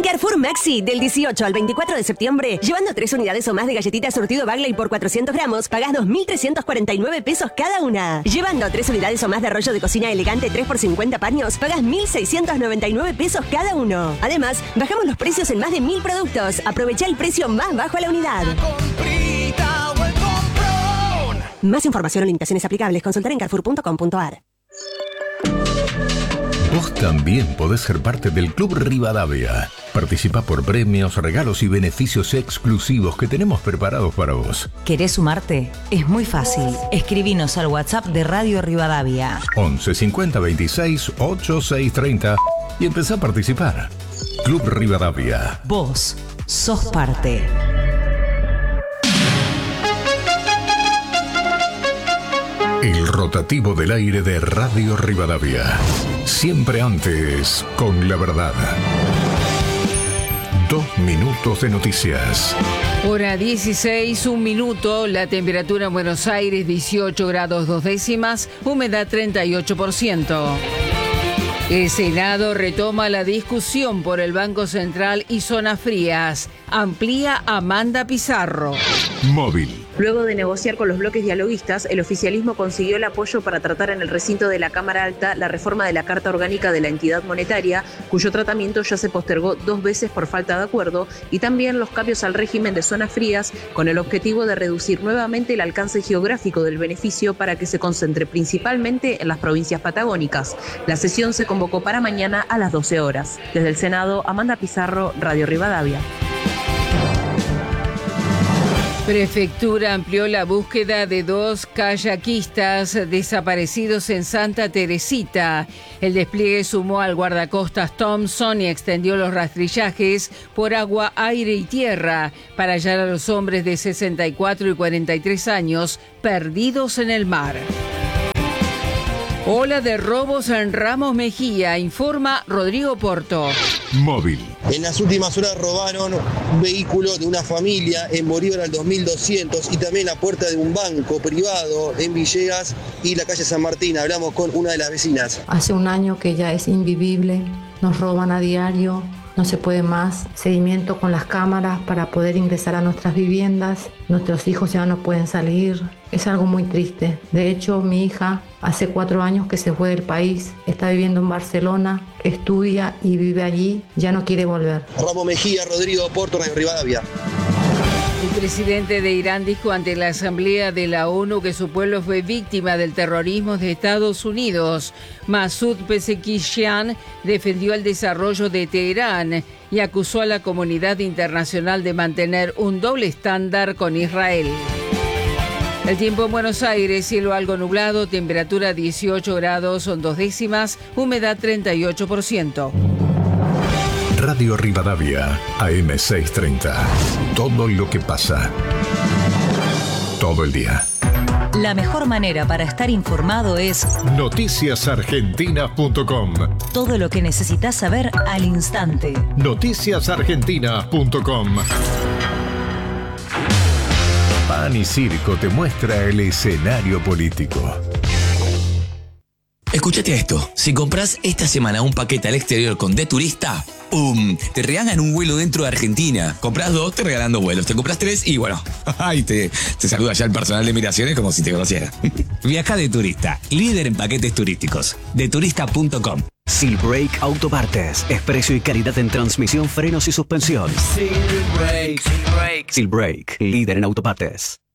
Carrefour Maxi, del 18 al 24 de septiembre, llevando 3 unidades o más de galletitas surtido Bagley por 400 gramos, pagás 2.349 pesos cada una. Llevando 3 unidades o más de rollo de cocina elegante 3 por 50 paños, pagás 1.699 pesos cada uno. Además, bajamos los precios en más de 1.000 productos. Aprovecha el precio más bajo a la unidad. Más información o limitaciones aplicables, consultar en carrefour.com.ar. Vos también podés ser parte del Club Rivadavia. Participa por premios, regalos y beneficios exclusivos que tenemos preparados para vos. ¿Querés sumarte? Es muy fácil. Escribinos al WhatsApp de Radio Rivadavia. 11 50 26 86 30 y empezá a participar. Club Rivadavia. Vos sos parte. El rotativo del aire de Radio Rivadavia. Siempre antes, con la verdad. 2 minutos de noticias. Hora 16, 1 minuto. La temperatura en Buenos Aires 18 grados 2 décimas, humedad 38%. El Senado retoma la discusión por el Banco Central y zonas frías. Amplía Amanda Pizarro. Móvil. Luego de negociar con los bloques dialoguistas, el oficialismo consiguió el apoyo para tratar en el recinto de la Cámara Alta la reforma de la Carta Orgánica de la entidad monetaria, cuyo tratamiento ya se postergó 2 veces por falta de acuerdo, y también los cambios al régimen de zonas frías, con el objetivo de reducir nuevamente el alcance geográfico del beneficio para que se concentre principalmente en las provincias patagónicas. La sesión se convocó para mañana a las 12 horas. Desde el Senado, Amanda Pizarro, Radio Rivadavia. Prefectura amplió la búsqueda de 2 kayakistas desaparecidos en Santa Teresita. El despliegue sumó al guardacostas Thompson y extendió los rastrillajes por agua, aire y tierra para hallar a los hombres de 64 y 43 años perdidos en el mar. Ola de robos en Ramos Mejía, informa Rodrigo Porto. Móvil. En las últimas horas robaron un vehículo de una familia en Bolívar al 2200 y también la puerta de un banco privado en Villegas y la calle San Martín. Hablamos con una de las vecinas. Hace un año que ya es invivible, nos roban a diario, no se puede más. Seguimiento con las cámaras para poder ingresar a nuestras viviendas. Nuestros hijos ya no pueden salir. Es algo muy triste. De hecho, mi hija hace 4 años que se fue del país. Está viviendo en Barcelona, estudia y vive allí. Ya no quiere volver. Ramos Mejía, Rodrigo Porto, Radio Rivadavia. El presidente de Irán dijo ante la Asamblea de la ONU que su pueblo fue víctima del terrorismo de Estados Unidos. Masoud Pezeshkian defendió el desarrollo de Teherán y acusó a la comunidad internacional de mantener un doble estándar con Israel. El tiempo en Buenos Aires, cielo algo nublado, temperatura 18 grados 2 décimas, humedad 38%. Radio Rivadavia, AM 630. Todo lo que pasa. Todo el día. La mejor manera para estar informado es noticiasargentinas.com. todo lo que necesitas saber al instante. Noticiasargentinas.com. Pan y Circo te muestra el escenario político. Escúchate esto. Si compras esta semana un paquete al exterior con De Turista, ¡pum! Te regalan un vuelo dentro de Argentina. Compras 2, te regalan 2 vuelos. Te compras 3 y bueno, ay, te saluda ya el personal de migraciones como si te conociera. Viaja De Turista, líder en paquetes turísticos. Deturista.com. Silbrake Autopartes. Es precio y calidad en transmisión, frenos y suspensión. Silbrake, líder en autopartes.